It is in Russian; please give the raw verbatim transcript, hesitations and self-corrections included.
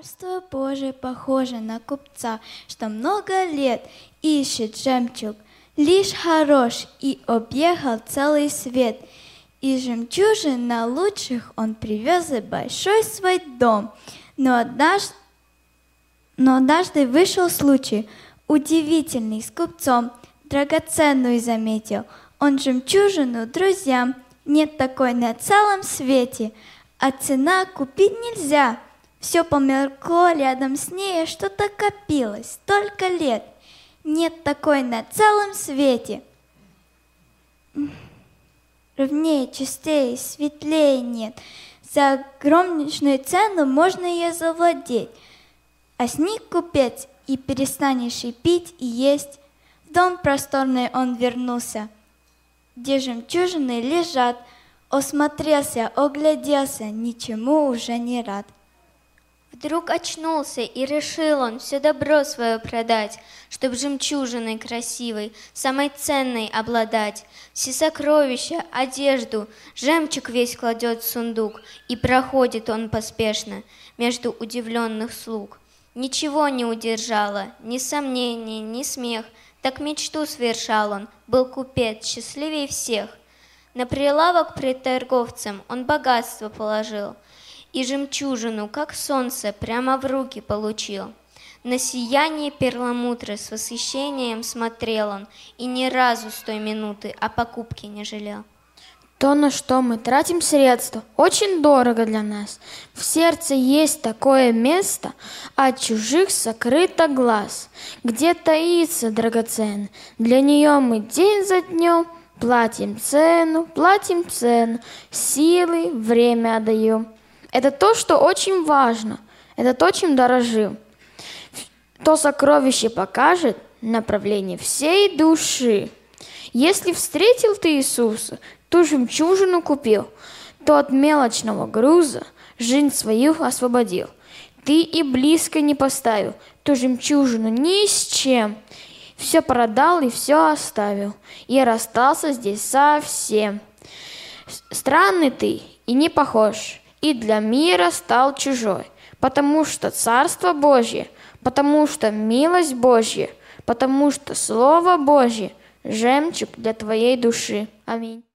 Царство Божие похоже на купца, что много лет ищет жемчуг, лишь хорош, и объехал целый свет. И жемчужин на лучших он привез и большой свой дом. Но однажды, но однажды вышел случай удивительный с купцом, драгоценную заметил. Он жемчужину друзьям, нет такой на целом свете, а цена купить нельзя. Все померкло рядом с ней, что-то копилось столько лет. Нет такой на целом свете. Ровнее, чистее, светлее нет. За огромную цену можно ее завладеть. А сник купец, и перестанешь и пить, и есть. В дом просторный он вернулся, где жемчужины лежат. Осмотрелся, огляделся, ничему уже не рад. Вдруг очнулся, и решил он все добро свое продать, чтоб жемчужиной красивой, самой ценной обладать. Все сокровища, одежду, жемчуг весь кладет в сундук, и проходит он поспешно между удивленных слуг. Ничего не удержало, ни сомнений, ни смех, так мечту совершал он, был купец счастливей всех. На прилавок пред торговцем он богатство положил, и жемчужину, как солнце, прямо в руки получил. На сияние перламутра с восхищением смотрел он, и ни разу с той минуты о покупке не жалел. То, на что мы тратим средства, очень дорого для нас. В сердце есть такое место, от чужих сокрыто глаз, где таится драгоценно. Для нее мы день за днем платим цену, платим цену, силы, время отдаем. Это то, что очень важно, это то, чем дорожим. То сокровище покажет направление всей души. Если встретил ты Иисуса, ту жемчужину купил, то от мелочного груза жизнь свою освободил. Ты и близко не поставил ту жемчужину ни с чем. Все продал и все оставил, и расстался здесь совсем. Странный ты и не похож, и для мира стал чужой, потому что Царство Божье, потому что милость Божья, потому что Слово Божье — жемчуг для твоей души. Аминь.